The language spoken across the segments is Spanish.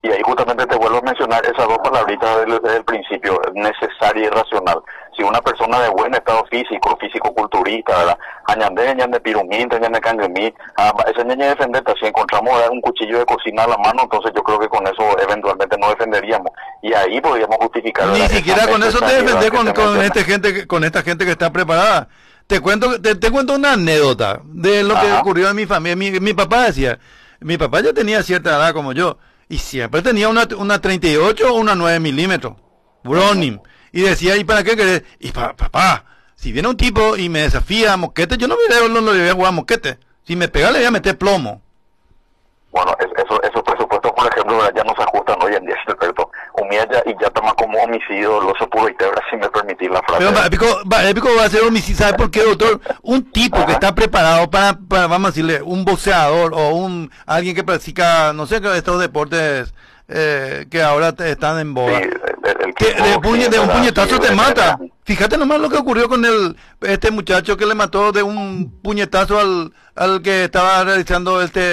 Y ahí justamente te vuelvo a mencionar esas dos palabritas desde el principio, necesaria y racional. Si una persona de buen estado físico, físico-culturista, ¿verdad? Añandé, ñande pirumín, ñande canguemí, ese ñande defenderte, si encontramos un cuchillo de cocina a la mano, entonces yo creo que con eso eventualmente nos defenderíamos. Y ahí podríamos justificar. Ni siquiera con eso te defendés con esta gente que está preparada. Te cuento una anécdota de lo que ocurrió en mi familia. Mi papá decía, mi papá ya tenía cierta edad como yo, y siempre tenía una 38 o una 9 milímetros, Browning. Y decía, ¿y para qué querés? Y papá, si viene un tipo y me desafía a mosquete, yo no le voy a jugar a mosquete. Si me pega, le voy a meter plomo. Bueno, esos presupuestos, por ejemplo, ya no se ajustan hoy en día, ¿cierto? Humilla y ya toma como homicidio, doloso puro y tebra, si me permitís la frase. Pero épico va a ser homicidio, ¿sabe por qué, doctor? Un tipo que está preparado para, vamos a decirle, un boxeador o alguien que practica, no sé, estos deportes que ahora están en boga. Sí, de un puñetazo te mata. Fíjate nomás lo que ocurrió con este muchacho que le mató de un puñetazo al que estaba realizando el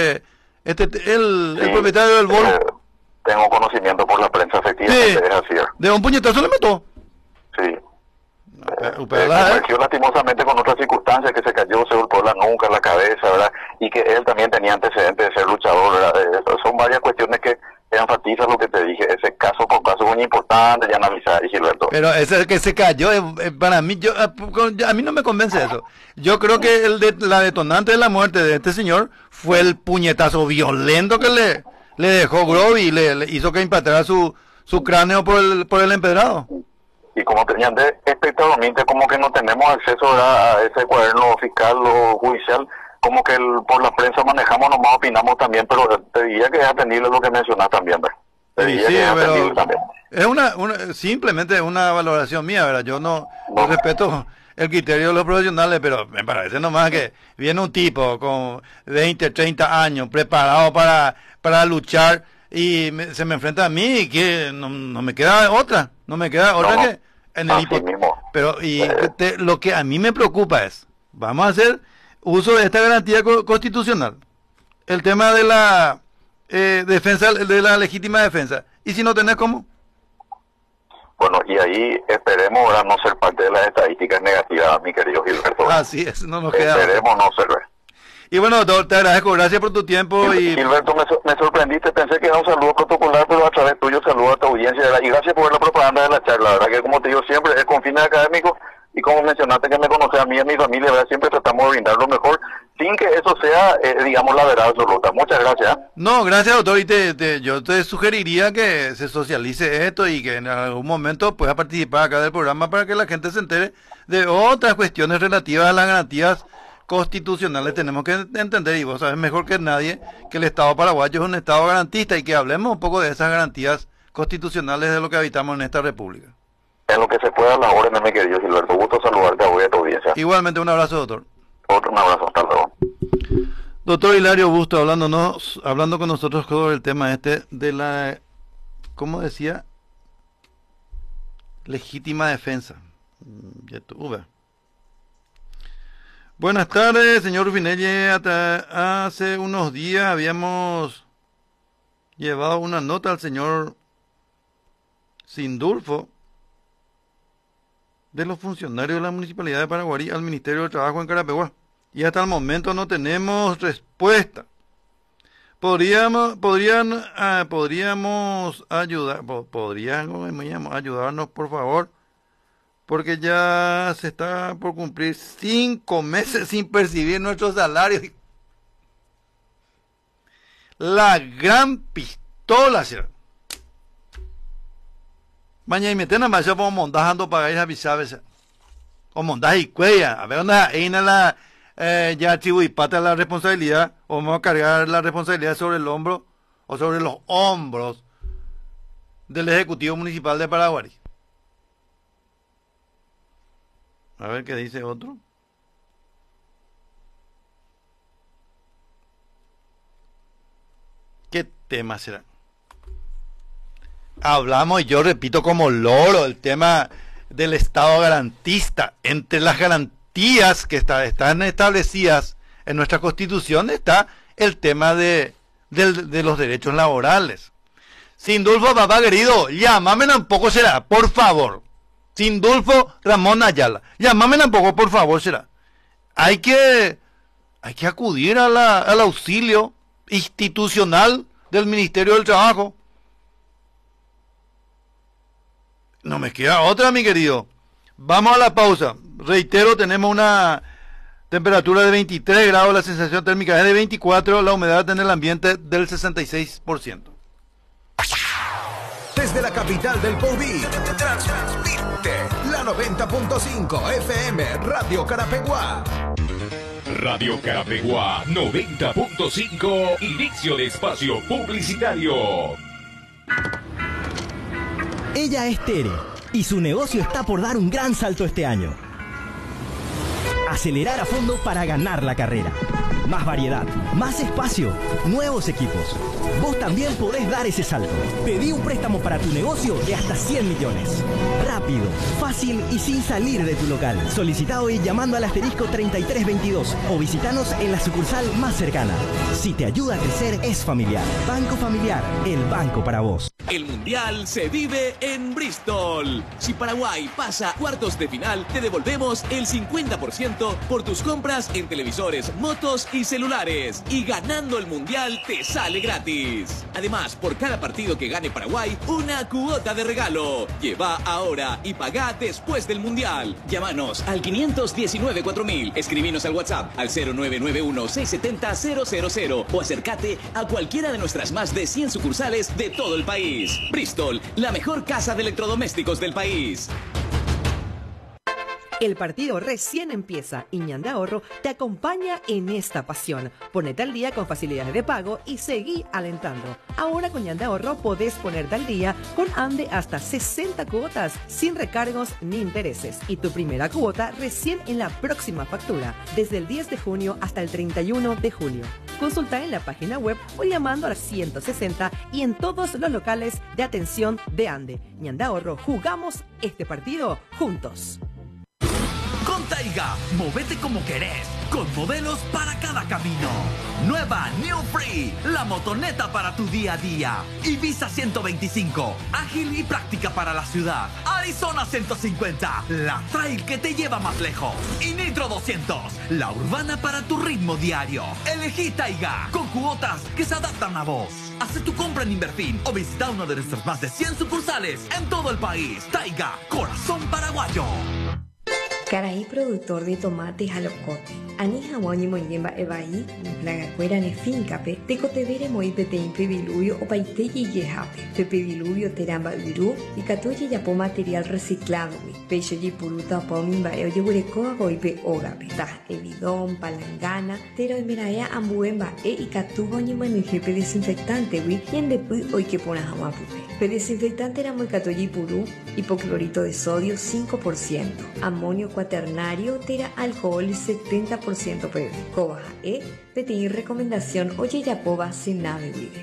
propietario del bolo. Tengo conocimiento por la prensa, efectivamente, es así. De un puñetazo le mató. Sí. Convergió lastimosamente con otras circunstancias, que se cayó, se golpeó la nuca, la cabeza, ¿verdad? Y que él también tenía antecedentes de ser luchador, ¿verdad? Son varias cuestiones que enfatizan lo que te dije, ese caso por caso muy importante de analizar, Gilberto. Pero ese que se cayó, para mí, a mí no me convence eso. Yo creo que la detonante de la muerte de este señor fue el puñetazo violento que le dejó Groby y le hizo que impactara su cráneo por el empedrado. Y como tenían de espectadormente, como que no tenemos acceso a ese cuaderno fiscal o judicial, como que por la prensa manejamos, nomás opinamos también, pero te diría que es atendible lo que mencionas también, ¿verdad? Te diría que es atendible también. Es simplemente una valoración mía, ¿verdad? Yo no respeto el criterio de los profesionales, pero me parece nomás que viene un tipo con 20, 30 años preparado para luchar y se me enfrenta a mí y que no me queda otra, que en el pero lo que a mí me preocupa es, vamos a hacer uso de esta garantía constitucional, el tema de la defensa, de la legítima defensa, y si no tenés cómo. Bueno, y ahí esperemos ahora no ser parte de las estadísticas negativas, mi querido Gilberto. Así es, no nos queda. Esperemos no ser. Y bueno, doctor, te agradezco, gracias por tu tiempo. Gilberto, me sorprendiste, pensé que era un saludo protocolar, pero a través tuyo saludo a tu audiencia, ¿verdad? Y gracias por la propaganda de la charla, ¿verdad? Que como te digo siempre, es con fines académicos, y como mencionaste que me conoces a mí y a mi familia, ¿verdad? Siempre tratamos de brindar lo mejor, sin que eso sea, digamos, la verdad absoluta. Muchas gracias. No, gracias, doctor, y yo te sugeriría que se socialice esto y que en algún momento pueda participar acá del programa para que la gente se entere de otras cuestiones relativas a las garantías constitucionales. Tenemos que entender, y vos sabés mejor que nadie, que el Estado paraguayo es un Estado garantista, y que hablemos un poco de esas garantías constitucionales de lo que habitamos en esta república. En lo que se pueda, las órdenes, mi querido Gilberto. Gusto saludarte a vos y a tu audiencia. Igualmente, un abrazo, doctor. Un abrazo, hasta luego. Doctor Hilario Busto, hablando con nosotros sobre el tema de la, ¿cómo decía? Legítima defensa. YouTube. Buenas tardes, señor Rufinelli. Hace unos días habíamos llevado una nota al señor Sindulfo de los funcionarios de la Municipalidad de Paraguarí al Ministerio de Trabajo en Carapeguá, y hasta el momento no tenemos respuesta. Podríamos ayudarnos, por favor, porque ya se está por cumplir 5 meses sin percibir nuestros salarios. La gran pistola, ¿cierto? Mañana y metena más yo puedo montar ando para ir a avisar o montar y cuella a ver dónde hay la ya chivo y pata la responsabilidad, o vamos a cargar la responsabilidad sobre el hombro o sobre los hombros del Ejecutivo Municipal de Paraguarí. A ver qué dice otro. ¿Qué tema será? Hablamos, y yo repito como loro, el tema del Estado garantista. Entre las garantías que están establecidas en nuestra Constitución está el tema de los derechos laborales. Sindulfo, papá querido, llámame tampoco será, por favor. Sindulfo Ramón Ayala, llámame tampoco, por favor será. Hay que acudir al auxilio institucional del Ministerio del Trabajo. No me queda otra, mi querido. Vamos a la pausa. Reitero, tenemos una temperatura de 23 grados, la sensación térmica es de 24, la humedad en el ambiente del 66%. Desde la capital del Covid, transmite la 90.5 FM Radio Carapeguá. Radio Carapeguá 90.5, inicio de espacio publicitario. Ella es Tere y su negocio está por dar un gran salto este año. Acelerar a fondo para ganar la carrera. Más variedad, más espacio, nuevos equipos. Vos también podés dar ese salto. Pedí un préstamo para tu negocio de hasta 100 millones. Rápido, fácil y sin salir de tu local. Solicita hoy llamando al asterisco 3322 o visitanos en la sucursal más cercana. Si te ayuda a crecer, es familiar. Banco Familiar, el banco para vos. El Mundial se vive en Bristol. Si Paraguay pasa a cuartos de final, te devolvemos el 50% por tus compras en televisores, motos y celulares. Y ganando el Mundial te sale gratis. Además, por cada partido que gane Paraguay, una cuota de regalo. Lleva ahora y pagá después del Mundial. Llámanos al 519-4000. Escribinos al WhatsApp al 0991-670-000 o acércate a cualquiera de nuestras más de 100 sucursales de todo el país. Bristol, la mejor casa de electrodomésticos del país. El partido recién empieza y Ñande Ahorro te acompaña en esta pasión. Ponete al día con facilidades de pago y seguí alentando. Ahora con Ñande Ahorro podés ponerte al día con Ande hasta 60 cuotas sin recargos ni intereses. Y tu primera cuota recién en la próxima factura, desde el 10 de junio hasta el 31 de julio. Consulta en la página web o llamando a 160 y en todos los locales de atención de Ande. Ñande Ahorro, jugamos este partido juntos. Con Taiga, movete como querés, con modelos para cada camino. Nueva New Free, la motoneta para tu día a día. Ibiza 125, ágil y práctica para la ciudad. Arizona 150, la trail que te lleva más lejos. Y Nitro 200, la urbana para tu ritmo diario. Elegí Taiga, con cuotas que se adaptan a vos. Haz tu compra en Inverfin o visita uno de nuestros más de 100 sucursales en todo el país. Taiga, corazón paraguayo. Caraí productor de tomate jalocote. Ani hawani moyemba ebai, plaga cuera ne fincape, tecotevere moi petein peviluvio o paiteyi yehape. Pepeviluvio teramba viru y catoye yapo material reciclado. Peixe y puruta pomimba e oyeburecoa goipe ogape. Ta evidón, palangana, tero emeraea ambuemba y catubo ni manujepe desinfectante wi y en depuy hoy que pona hamapupe. Pe desinfectante era moi catoye purú, hipoclorito de sodio 5%, amonio cuaternario, tera alcohol 70% PV. Cobaja PTI recomendación oye yapoba sin nave vive.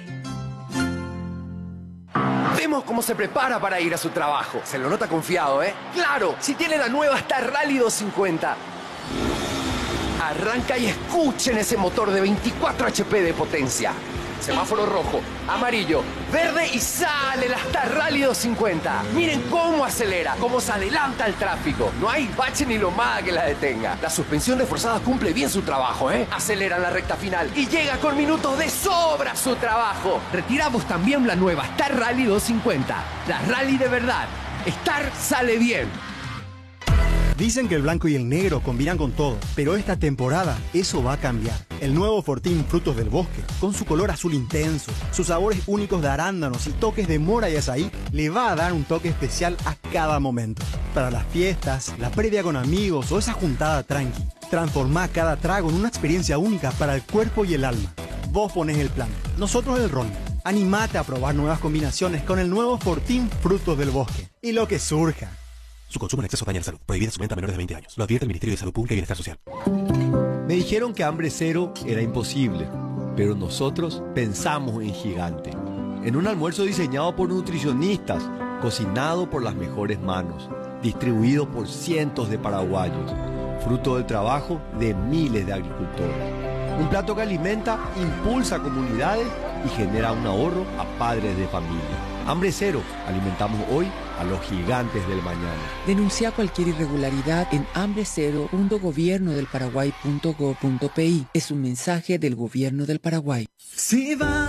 Vemos cómo se prepara para ir a su trabajo. Se lo nota confiado, ¿eh? ¡Claro! Si tiene la nueva Star Rally 250. Arranca y escuchen ese motor de 24 HP de potencia. Semáforo rojo, amarillo, verde y sale la Star Rally 250. Miren cómo acelera, cómo se adelanta el tráfico. No hay bache ni lomada que la detenga. La suspensión reforzada cumple bien su trabajo, ¿eh? Acelera en la recta final y llega con minutos de sobra a su trabajo. Retiramos también la nueva Star Rally 250. La Rally de verdad. Star sale bien. Dicen que el blanco y el negro combinan con todo, pero esta temporada eso va a cambiar. El nuevo Fortín Frutos del Bosque, con su color azul intenso, sus sabores únicos de arándanos y toques de mora y azaí, le va a dar un toque especial a cada momento. Para las fiestas, la previa con amigos o esa juntada tranqui, transformá cada trago en una experiencia única para el cuerpo y el alma. Vos ponés el plan, nosotros el ron. Animate a probar nuevas combinaciones con el nuevo Fortín Frutos del Bosque. Y lo que surja. Su consumo en exceso daña la salud. Prohibida su venta a menores de 20 años. Lo advierte el Ministerio de Salud Pública y Bienestar Social. Me dijeron que hambre cero era imposible, pero nosotros pensamos en gigante. En un almuerzo diseñado por nutricionistas, cocinado por las mejores manos, distribuido por cientos de paraguayos, fruto del trabajo de miles de agricultores. Un plato que alimenta, impulsa comunidades y genera un ahorro a padres de familia. Hambre Cero, alimentamos hoy a los gigantes del mañana. Denuncia cualquier irregularidad en hambrecero.gobiernodelparaguay.gov.pi. Es un mensaje del Gobierno del Paraguay. Si va